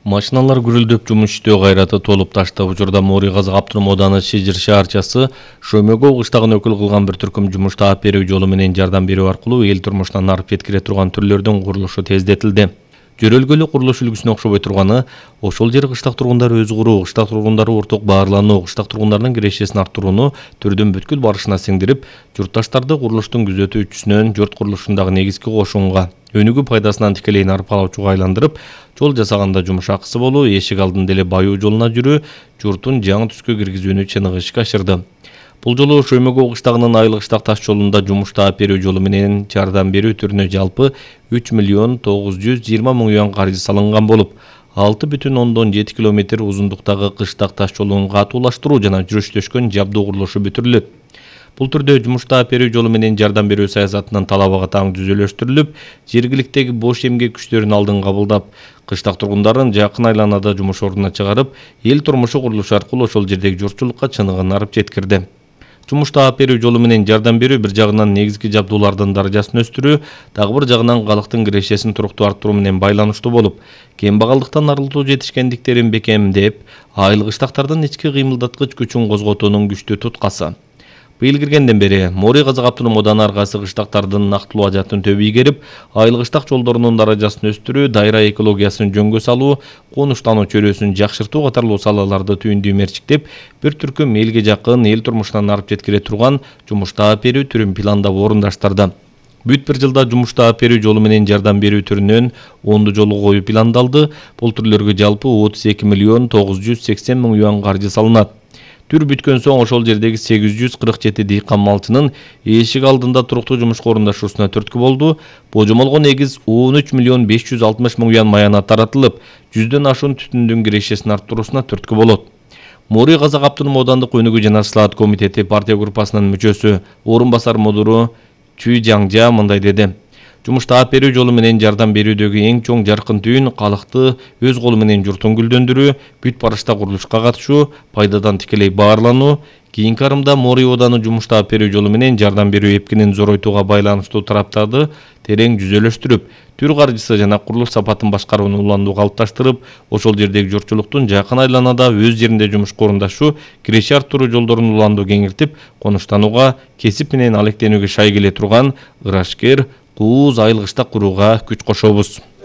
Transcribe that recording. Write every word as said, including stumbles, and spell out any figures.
Машиналар гүрүлдөп жумуш иштөө кайраты толуп ташты. Учурда Мори Казак Абдурум ооданы Шижир шаарчасы Шөмөгө кыштагын өкүл кылган бир түркүм жумуш таап берүү жолу менен жардам берүү аркылуу эл турмушунан арып жеткире турган түрлөрдүн курулушу тездетилди. Жөрөлгөлүү курулуш үлгүсүнө окшобой турганы, ошол жер кыштак тургундары өз куруу, кыштак тургундары орток баарлануу, кыштак тургундардын кирешесин арттырууну түрдөн бүткүл барышына сиңдирип, журтташтарды курулуштун күзөтүүчүсүнөн журт курулушундагы негизги кошунга, өнүгүү пайдасынан тикелей нарып алуучуга айландырып, жол жасаганда жумуш акысы болуу, эшик алдында эле баюу жолуна жүрүү, журтун жаңы түскө киргизүүнү чыныгы ишке ашырды. Бул жолу Шөмөгө кыштагынын айыл кыштак таш жолунда жумуш таап берүү жолу менен жардам берүү түрүнө жалпы үч миллион тогуз жүз жыйырма миң юан каржы салынган болуп, алты бүтүн ондон жети километр узундуктагы кыштак таш жолун катуулаштыруу жана жүрүш-төшкөн жабдуу курулушу бүтүрүлөт. Бул түрдө жумуш таап берүү жолу менен жардам берүү саясатынын талабыга таң түзөлөштүрүлүп, жергиликтеги бош эмгек күчтөрүн алдын кабылдап, кыштак тургундарын жакын айланада жумуш ордуна чыгарып, эл турмушу курулушу аркылуу ошол жердеги журтчулукка чыныгын арып жеткирди. Жумуш таап берүү жолу менен жардам берүү бир жагынан негизги жабдуулардын даражасын өстүрүү, дагы бир жагынан калктын кирешесин туруктуу арттыруу менен байланыштуу болуп, кембагалдыктан арылтуу жетишкендиктерин бекемдеп, айыл кыштактардын ички кыймылдаткыч күчүн козготуунун күчтүү туткасы. Быйыл киргенден бери Мори Казак Абдурум ооданы ар кайсы кыштактардын нактылуу ажатын төбү ийгерип, айыл кыштак жолдорунун даражасын өстүрүү, дайра экологиясын жөнгө салуу, конуштануу чөйрөсүн жакшыртуу катарлуу салаларды түйүндүү мерчиктеп, бир түркүм элге жакын, эл турмушунан арып жеткире турган жумуш таап берүү түрүн пландап орундаштырды. Бүт бир жылда жумуш таап берүү жолу менен жардам берүү түрүнөн онду жолу коюу пландалды. Бул түрлөргө жалпы отуз эки миллион тогуз жүз сексен миң юан каржы салынат. Түр бүткөн соң ошол жердеги сегиз жүз кырк жети дыйкан малчынын эшик алдында туруктуу жумушка орундашуусуна түрткү болду. Божомолго негиз он үч миллион беш жүз алтымыш миң юан маянат таратылып, жүздөн ашуун түтүндүн кирешесин арттырууна түрткү болот. Мори Казак Абдурум оодандык өнүгүү жана слаат комитети партия группасынын мүчөсү, орун басар мудуру Чүй Жаңжа мындай деди. Жумуш таап берүү жолу менен жардам берүүдөгү эң чоң жаркын түйүн калкты өз колу менен журтун гүлдөндүрүү, бүт барышта курулушка катышуу, пайдадан тикелей баарлануу, кийинки арымда Мори ооданы жумуш таап берүү жолу менен жардам берүү эпкинин зоройтууга байланыштуу тараптарды терең жүзөлөштүрүп, түр каржысы жана курулуш сапатын башкарууну уландуу калыпташтырып, ошол жердеги журтчулуктун жакын айланада өз жеринде жумушка орундашуу, киреше арттыруу жолдорун уландуу кеңиртип, конуштанууга, кесип менен алектенүүгө шай келе турган ырашкер, кууз айыл кыштак курууга күч кошобуз.